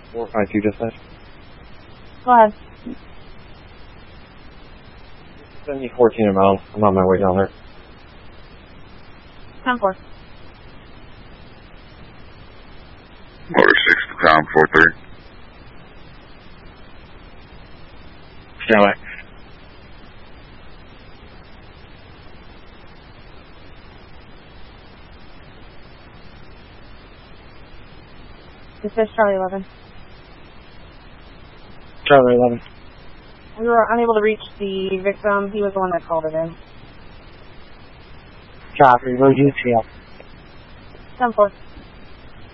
452 dispatch. Go ahead. Send me 14 amount. I'm on my way down there. 10-4. Motor 6 to town 4-3. Stand by. Dispatch Charlie 11. Charlie 11. We were unable to reach the victim. He was the one that called it in. Copy. Road UCL. 10-4.